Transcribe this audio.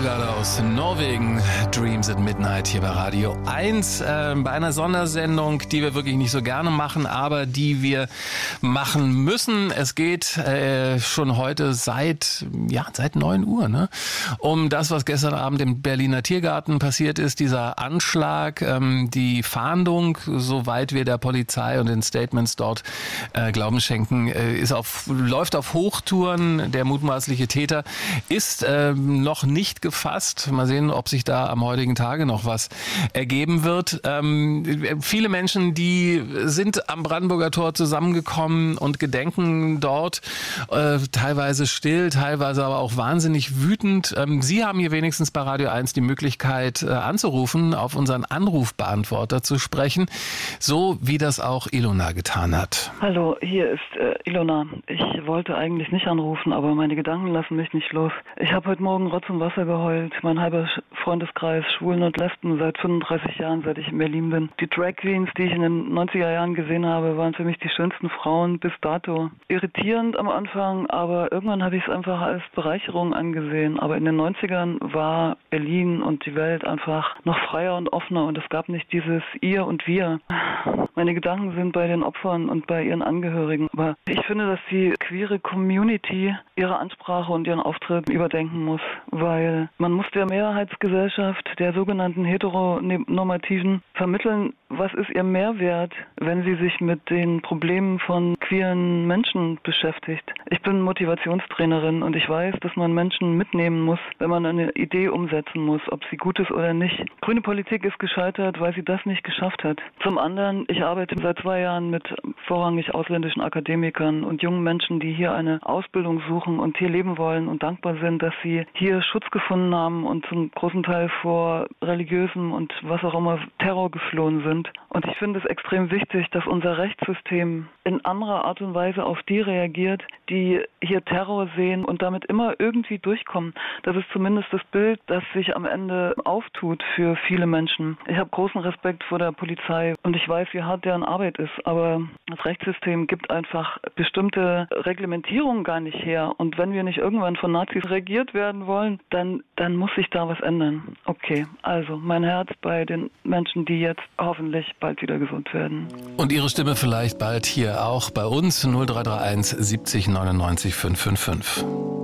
Norgard aus Norwegen, Dreams at Midnight hier bei Radio 1, bei einer Sondersendung, die wir wirklich nicht so gerne machen, aber die wir machen müssen. Es geht schon heute seit 9 Uhr, ne? Um das, was gestern Abend im Berliner Tiergarten passiert ist, dieser Anschlag, die Fahndung, soweit wir der Polizei und den Statements dort Glauben schenken, läuft auf Hochtouren. Der mutmaßliche Täter ist noch nicht gefasst. Mal sehen, ob sich da am heutigen Tage noch was ergeben wird. Viele Menschen, die sind am Brandenburger Tor zusammengekommen und gedenken dort, teilweise still, teilweise aber auch wahnsinnig wütend. Sie haben hier wenigstens bei Radio 1 die Möglichkeit anzurufen, auf unseren Anrufbeantworter zu sprechen, so wie das auch Ilona getan hat. Hallo, hier ist Ilona. Ich wollte eigentlich nicht anrufen, aber meine Gedanken lassen mich nicht los. Ich habe heute Morgen Rotz und Wasser geheult. Mein halber Freundeskreis, Schwulen und Lesben, seit 35 Jahren, seit ich in Berlin bin. Die Drag Queens, die ich in den 90er Jahren gesehen habe, waren für mich die schönsten Frauen bis dato. Irritierend am Anfang, aber irgendwann habe ich es einfach als Bereicherung angesehen. Aber in den 90ern war Berlin und die Welt einfach noch freier und offener und es gab nicht dieses Ihr und Wir. Meine Gedanken sind bei den Opfern und bei ihren Angehörigen. Aber ich finde, dass die queere Community ihre Ansprache und ihren Auftritt überdenken muss, weil man muss der Mehrheitsgesellschaft, der sogenannten Heteronormativen, vermitteln, was ist ihr Mehrwert, wenn sie sich mit den Problemen von queeren Menschen beschäftigt. Ich bin Motivationstrainerin und ich weiß, dass man Menschen mitnehmen muss, wenn man eine Idee umsetzen muss, ob sie gut ist oder nicht. Grüne Politik ist gescheitert, weil sie das nicht geschafft hat. Zum anderen, ich arbeite seit 2 Jahren mit vorrangig ausländischen Akademikern und jungen Menschen, die hier eine Ausbildung suchen und hier leben wollen und dankbar sind, dass sie hier Schutz gefunden haben und zum großen Teil vor religiösem und was auch immer Terror geflohen sind. Und ich finde es extrem wichtig, dass unser Rechtssystem in anderer Art und Weise auf die reagiert, die hier Terror sehen und damit immer irgendwie durchkommen. Das ist zumindest das Bild, das sich am Ende auftut für viele Menschen. Ich habe großen Respekt vor der Polizei und ich weiß, wie hart deren Arbeit ist, aber das Rechtssystem gibt einfach bestimmte Reglementierungen gar nicht her. Und wenn wir nicht irgendwann von Nazis regiert werden wollen, dann muss sich da was ändern. Okay, also mein Herz bei den Menschen, die jetzt hoffentlich bald wieder gesund werden. Und Ihre Stimme vielleicht bald hier auch bei uns 0331 70 99 555.